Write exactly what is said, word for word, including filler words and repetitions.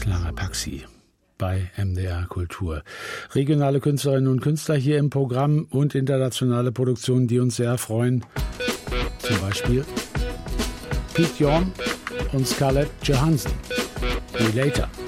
Clara Paxi bei M D R Kultur. Regionale Künstlerinnen und Künstler hier im Programm und internationale Produktionen, die uns sehr freuen. Zum Beispiel Pete Yorn und Scarlett Johansson. Relator.